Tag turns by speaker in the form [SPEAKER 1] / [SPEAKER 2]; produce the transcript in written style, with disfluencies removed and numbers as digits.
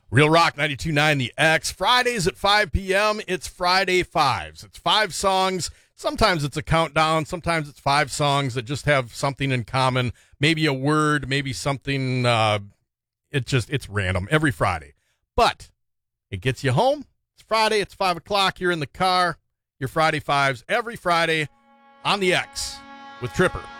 [SPEAKER 1] Real Rock 92.9 The X. Fridays at 5 p.m. It's Friday Fives. It's 5 songs. Sometimes it's a countdown. Sometimes it's 5 songs that just have something in common. Maybe a word, maybe something. It's random every Friday. But it gets you home. It's Friday. It's 5 o'clock. You're in the car. Your Friday Fives every Friday on The X with Tripper.